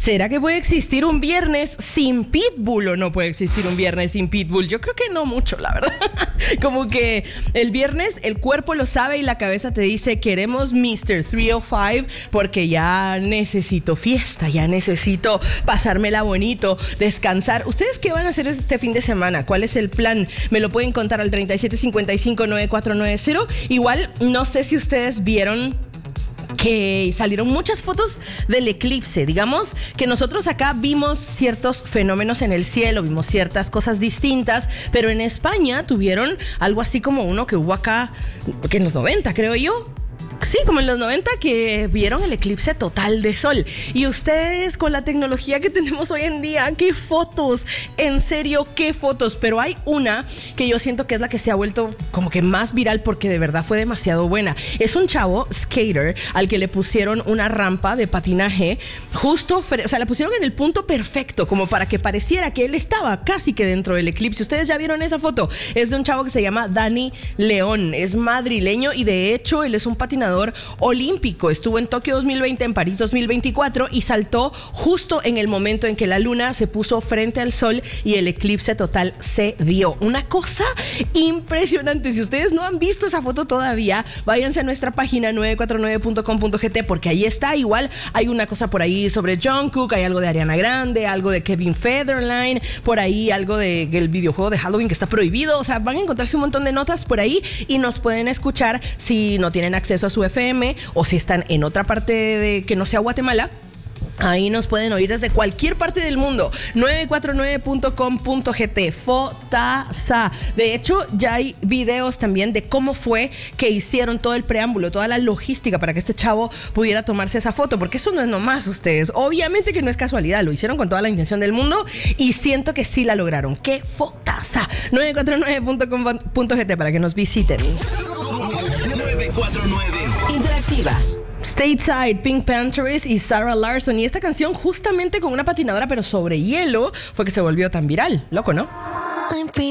¿Será que puede existir un viernes sin Pitbull o no puede existir un viernes sin Pitbull? Yo creo que no mucho, la verdad. Como que el viernes el cuerpo lo sabe y la cabeza te dice queremos Mr. 305 porque ya necesito fiesta, ya necesito pasármela bonito, descansar. ¿Ustedes qué van a hacer este fin de semana? ¿Cuál es el plan? Me lo pueden contar al 3755-9490. Igual, no sé si ustedes vieron que salieron muchas fotos del eclipse. Digamos que nosotros acá vimos ciertos fenómenos en el cielo, vimos ciertas cosas distintas, pero en España tuvieron algo así como uno que hubo acá, que en los 90, creo yo. Sí, como en los 90 que vieron el eclipse total de sol. Y ustedes con la tecnología que tenemos hoy en día, qué fotos, en serio, qué fotos. Pero hay una que yo siento que es la que se ha vuelto como que más viral porque de verdad fue demasiado buena. Es un chavo skater al que le pusieron una rampa de patinaje justo, o sea, la pusieron en el punto perfecto como para que pareciera que él estaba casi que dentro del eclipse. Ustedes ya vieron esa foto. Es de un chavo que se llama Dani León, es madrileño y de hecho él es un patinador olímpico. Estuvo en Tokio 2020, en París 2024 y saltó justo en el momento en que la luna se puso frente al sol y el eclipse total se dio. Una cosa impresionante. Si ustedes no han visto esa foto todavía, váyanse a nuestra página 949.com.gt porque ahí está. Igual hay una cosa por ahí sobre Jungkook, hay algo de Ariana Grande, algo de Kevin Federline, por ahí algo del videojuego de Halloween que está prohibido. O sea, van a encontrarse un montón de notas por ahí y nos pueden escuchar si no tienen acceso a su FM o si están en otra parte de que no sea Guatemala. Ahí nos pueden oír desde cualquier parte del mundo. 949.com.gt. Fotaza. De hecho, ya hay videos también de cómo fue que hicieron todo el preámbulo, toda la logística para que este chavo pudiera tomarse esa foto. Porque eso no es nomás ustedes. Obviamente que no es casualidad. Lo hicieron con toda la intención del mundo y siento que sí la lograron. ¡Qué fotaza! 949.com.gt para que nos visiten. 949 Interactiva. Stateside, Pink Panthers y Sarah Larson. Y esta canción justamente con una patinadora pero sobre hielo fue que se volvió tan viral. Loco, ¿no?